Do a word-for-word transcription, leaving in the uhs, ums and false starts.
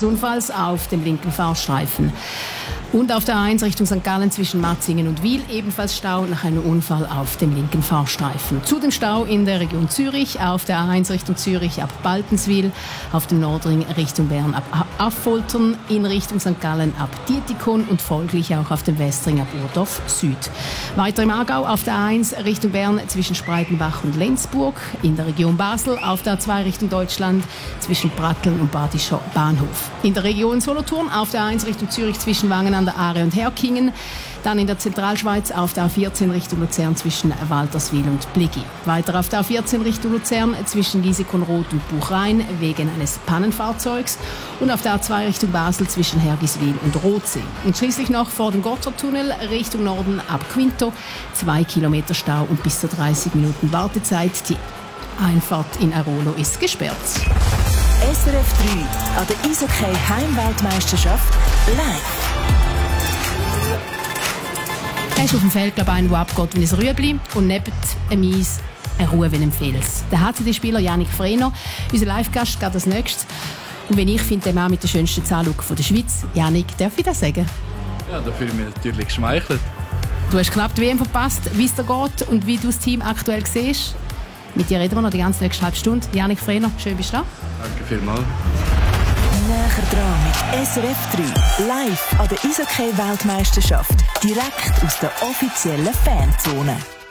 Unfalls auf dem linken Fahrstreifen. Und auf der A eins Richtung Sankt Gallen zwischen Matzingen und Wil ebenfalls Stau nach einem Unfall auf dem linken Fahrstreifen. Zudem Stau in der Region Zürich, auf der A eins Richtung Zürich ab Baltenswil, auf dem Nordring Richtung Bern ab Affoltern, in Richtung Sankt Gallen ab Dietikon und folglich auch auf dem Westring ab Urdorf Süd. Weiter im Aargau auf der A eins Richtung Bern zwischen Spreitenbach und Lenzburg, in der Region Basel auf der A zwei Richtung Deutschland zwischen Pratteln und Badischer Bahnhof. In der Region Solothurn auf der A eins Richtung Zürich zwischen Wangen an der Aare und Herkingen, dann in der Zentralschweiz auf der A vierzehn Richtung Luzern zwischen Walterswil und Bliggi. Weiter auf der A vierzehn Richtung Luzern zwischen Giesekonroth und Buchrhein wegen eines Pannenfahrzeugs und auf der A zwei Richtung Basel zwischen Hergiswil und Rothsee. Und schließlich noch vor dem Gotthardtunnel Richtung Norden ab Quinto, zwei Kilometer Stau und bis zu dreißig Minuten Wartezeit. Die Einfahrt in Airolo ist gesperrt. S R F drei an der Eishockey-Heimweltmeisterschaft live. Er ist auf dem Feld, glaube ich, einer, der abgeht wie ein Rüebli und neben dem Eis eine Ruhe wie ein Fels. Der H C D-Spieler Yannick Frehner, unser Live-Gast, geht als nächstes. Und wenn ich finde, der Mann mit der schönsten Zahnlücke der Schweiz, Yannick, darf ich das sagen? Ja, da fühle ich mich natürlich geschmeichelt. Du hast knapp die W M verpasst, wie es dir geht und wie du das Team aktuell siehst. Mit dir reden wir noch die ganze nächste halbe Stunde. Yannick Frehner, schön bist du da. Danke vielmals. Näher dran mit S R F drei. Live an der Eishockey-Weltmeisterschaft. Direkt aus der offiziellen Fanzone.